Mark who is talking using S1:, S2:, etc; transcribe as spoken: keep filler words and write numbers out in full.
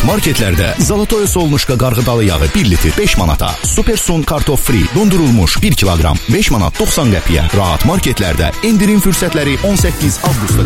S1: Rahat marketlərdə Zalatoy Solnuşka qarğıdalı yağı bir litr beş manata, Supersun kartof free dondurulmuş bir kiloqram beş manat doxsan qəpiyə. Rahat marketlərdə indirim fürsətləri on səkkiz avqustda